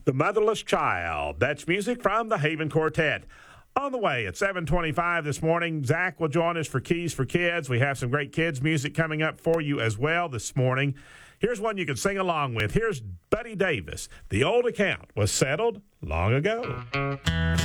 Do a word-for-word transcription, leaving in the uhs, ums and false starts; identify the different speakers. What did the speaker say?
Speaker 1: The Motherless Child. That's music from the Haven Quartet. On the way at seven twenty-five this morning, Zach will join us for Keys for Kids. We have some great kids music coming up for you as well this morning. Here's one you can sing along with. Here's Buddy Davis. The old account was settled long ago.